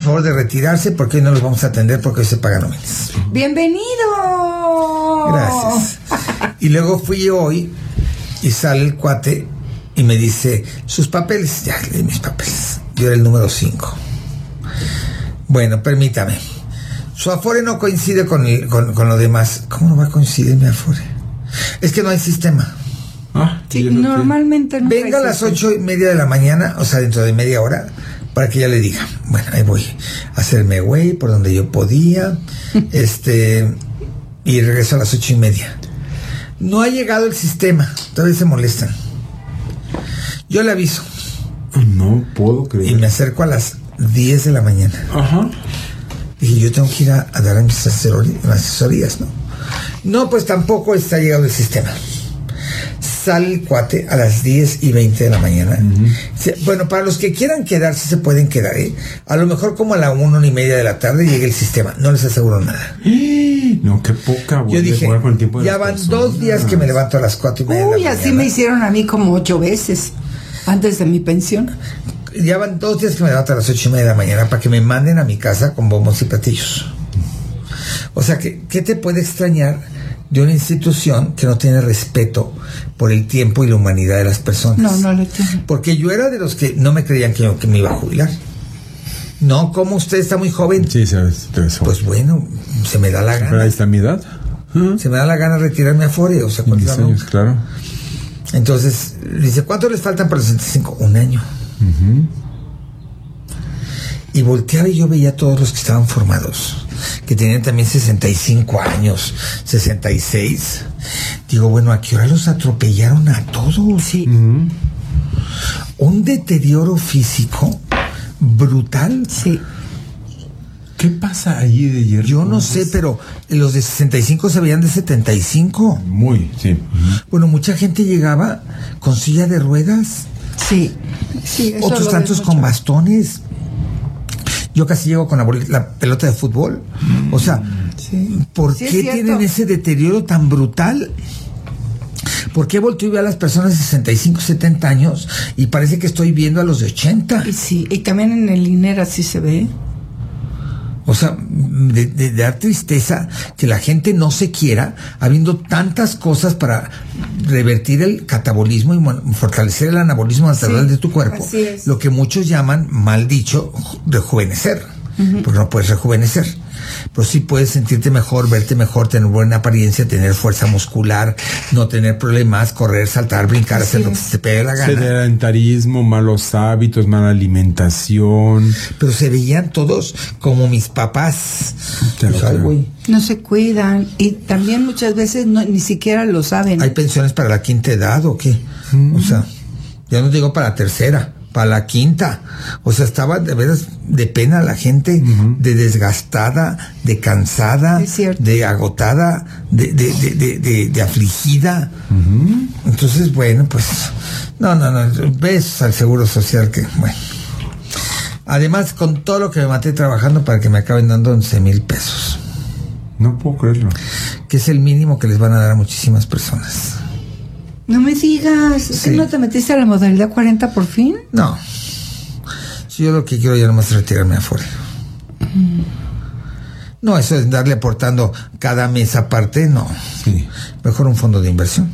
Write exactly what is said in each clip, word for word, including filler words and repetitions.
favor de retirarse porque hoy no los vamos a atender porque hoy se pagan nóminas. ¡Bienvenido! Gracias. Y luego fui yo hoy y sale el cuate y me dice, sus papeles, ya le di mis papeles. Yo era el número cinco. Bueno, permítame. Su afore no coincide con, el, con, con lo demás. ¿Cómo no va a coincidir mi afore? Es que no hay sistema. Ah, sí, normalmente no. Venga a las ocho y media de la mañana, o sea, dentro de media hora, para que ya le diga, bueno, ahí voy a hacerme güey por donde yo podía, este, y regreso a las ocho y media. No ha llegado el sistema, todavía se molestan. Yo le aviso. No puedo creer. Y me acerco a las diez de la mañana. Ajá. Dije, yo tengo que ir a, a dar a mis asesorías, asesorías, ¿no? No, pues tampoco está llegado el sistema. Sale el cuate a las diez y veinte de la mañana. Uh-huh. Se, bueno, para los que quieran quedarse, se pueden quedar, ¿eh? A lo mejor como a la una y media de la tarde llegue el sistema. No les aseguro nada. No, qué poca. Yo dije, con el tiempo de ya van personas. Dos días que me levanto a las cuatro y media Uy, de la así mañana. Me hicieron a mí como ocho veces antes de mi pensión. Ya van dos días que me levanto a las ocho y media de la mañana para que me manden a mi casa con bombos y platillos. O sea, que, ¿qué te puede extrañar de una institución que no tiene respeto por el tiempo y la humanidad de las personas? No, no lo tiene. Porque yo era de los que no me creían que, yo, que me iba a jubilar. No, como usted está muy joven. Sí, sabes. Pues bueno, se me da la gana. ¿Pero ahí está mi edad? ¿Mm? Se me da la gana retirarme a Afore, o sea, ¿cuántos años? Claro. Entonces, dice, ¿cuánto les faltan para los sesenta y cinco? Un año. Uh-huh. Y volteaba y yo veía a todos los que estaban formados, que tenían también sesenta y cinco años, sesenta y seis. Digo, bueno, ¿a qué hora los atropellaron a todos? Sí. Uh-huh. Un deterioro físico brutal. Sí. ¿Qué pasa allí de ayer? Yo no sé, pero los de sesenta y cinco se veían de setenta y cinco. Muy, sí. Uh-huh. Bueno, mucha gente llegaba con silla de ruedas. Sí. Sí, eso otros tantos con bastones. Yo casi llego con la, bol- la pelota de fútbol. O sea, sí. ¿por sí qué tienen ese deterioro tan brutal? ¿Por qué volteo y veo a las personas de sesenta y cinco, setenta años y parece que estoy viendo a los de ochenta? Y sí, y también en el INER así se ve. O sea, de, de, de dar tristeza que la gente no se quiera, habiendo tantas cosas para revertir el catabolismo y fortalecer el anabolismo natural sí, de tu cuerpo. Lo que muchos llaman, mal dicho, rejuvenecer. Uh-huh. Porque no puedes rejuvenecer. Pero sí puedes sentirte mejor, verte mejor, tener buena apariencia, tener fuerza muscular, no tener problemas, correr, saltar, brincar, hacer lo que se te pegue la gana. Sedentarismo, malos hábitos, mala alimentación. Pero se veían todos como mis papás. Claro, claro. No se cuidan y también muchas veces no, ni siquiera lo saben. ¿Hay pensiones para la quinta edad o qué? Mm. O sea, yo no digo para la tercera, para la quinta. O sea, estaba de veras de pena la gente, uh-huh. de desgastada, de cansada, de agotada, de, de, de, de, de, de afligida. Uh-huh. Entonces, bueno, pues, no, no, no, besos al Seguro Social que, bueno. Además, con todo lo que me maté trabajando para que me acaben dando once mil pesos. No puedo creerlo. Que es el mínimo que les van a dar a muchísimas personas. No me digas, ¿es sí. que no te metiste a la modalidad cuarenta por fin? No. Si yo lo que quiero ya nomás es retirarme afuera. Mm. No, eso es darle aportando cada mes aparte, no. Sí. Mejor un fondo de inversión.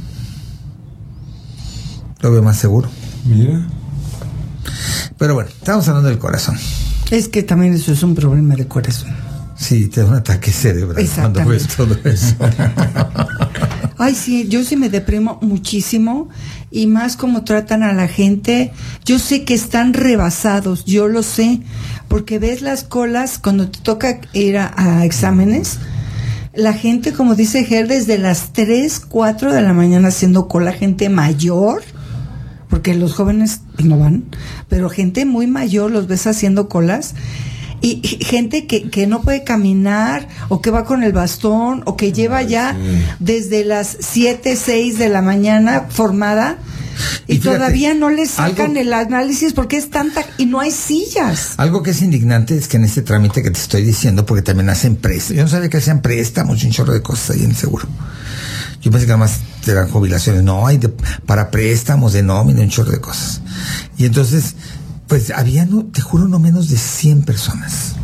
Lo veo más seguro. Mira. Pero bueno, estamos hablando del corazón. Es que también eso es un problema de corazón. Sí, te da un ataque cerebral cuando ves todo eso. Ay, sí, yo sí me deprimo muchísimo y más como tratan a la gente. Yo sé que están rebasados, yo lo sé, porque ves las colas cuando te toca ir a, a exámenes. La gente, como dice Ger, desde las tres, cuatro de la mañana haciendo cola, gente mayor, porque los jóvenes no van, pero gente muy mayor los ves haciendo colas. Y gente que, que no puede caminar o que va con el bastón o que lleva ya sí. desde las siete, seis de la mañana formada y, y fíjate, todavía no le sacan algo, el análisis porque es tanta y no hay sillas. Algo que es indignante es que en este trámite que te estoy diciendo, porque también hacen préstamos, yo no sabía que hacían préstamos y un chorro de cosas ahí en el seguro. Yo pensé que nada más eran jubilaciones, no, hay de, para préstamos de nómina, un chorro de cosas. Y entonces pues había, no, te juro, no menos de cien personas.